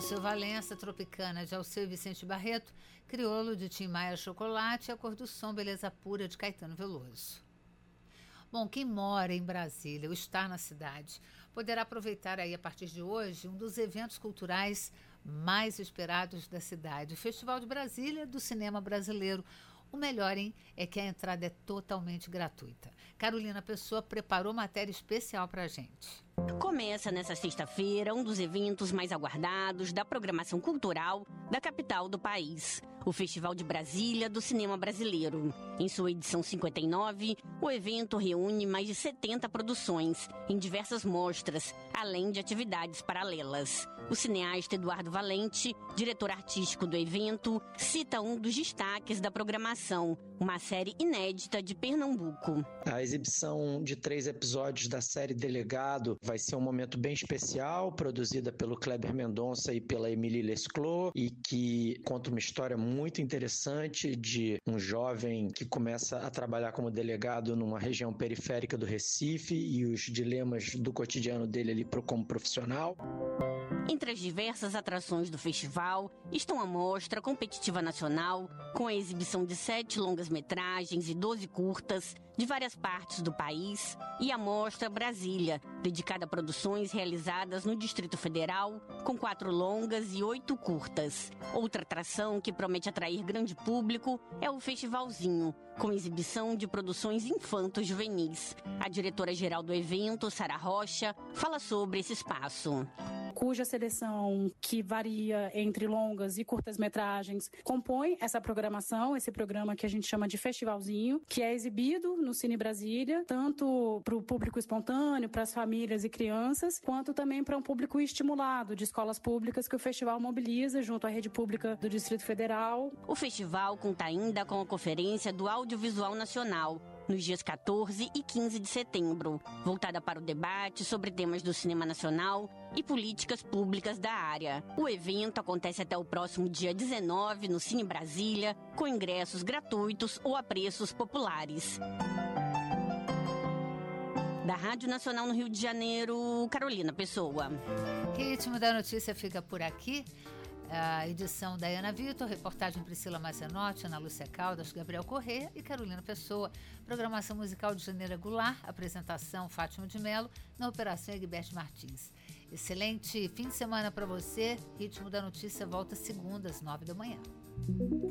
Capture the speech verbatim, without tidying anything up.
Alceu Valença, Tropicana, de Alceu e Vicente Barreto, Criolo, de Tim Maia Chocolate e A Cor do Som, Beleza Pura, de Caetano Veloso. Bom, quem mora em Brasília ou está na cidade poderá aproveitar aí a partir de hoje um dos eventos culturais mais esperados da cidade, o Festival de Brasília do Cinema Brasileiro. O melhor, hein, é que a entrada é totalmente gratuita. Carolina Pessoa preparou matéria especial para a gente. Começa nesta sexta-feira um dos eventos mais aguardados da programação cultural da capital do país, o Festival de Brasília do Cinema Brasileiro. Em sua edição cinquenta e nove, o evento reúne mais de setenta produções em diversas mostras, além de atividades paralelas. O cineasta Eduardo Valente, diretor artístico do evento, cita um dos destaques da programação, uma série inédita de Pernambuco. A exibição de três episódios da série Delegado vai ser um momento bem especial, produzida pelo Kleber Mendonça e pela Emília Lesclos, e que conta uma história muito interessante de um jovem que começa a trabalhar como delegado numa região periférica do Recife e os dilemas do cotidiano dele ali como profissional. Entre as diversas atrações do festival estão a Mostra Competitiva Nacional, com a exibição de sete longas-metragens e doze curtas de várias partes do país, e a Mostra Brasília, dedicada a produções realizadas no Distrito Federal, com quatro longas e oito curtas. Outra atração que promete atrair grande público é o Festivalzinho, com exibição de produções infanto-juvenis. A diretora-geral do evento, Sara Rocha, fala sobre esse espaço. Cuja seleção, que varia entre longas e curtas-metragens, compõe essa programação, esse programa que a gente chama de Festivalzinho, que é exibido no Cine Brasília, tanto para o público espontâneo, para as famílias e crianças, quanto também para um público estimulado de escolas públicas que o festival mobiliza junto à rede pública do Distrito Federal. O festival conta ainda com a Conferência do Audiovisual Nacional, nos dias quatorze e quinze de setembro, voltada para o debate sobre temas do cinema nacional e políticas públicas da área. O evento acontece até o próximo dia dezenove no Cine Brasília, com ingressos gratuitos ou a preços populares. Da Rádio Nacional no Rio de Janeiro, Carolina Pessoa. Ritmo da Notícia fica por aqui. A edição da Ana Vitor, reportagem Priscila Mazenotti, Ana Lúcia Caldas, Gabriel Corrêa e Carolina Pessoa. Programação musical de Janeira Goulart, apresentação Fátima de Mello, na operação Egberto Martins. Excelente fim de semana para você. Ritmo da Notícia volta segunda às nove da manhã.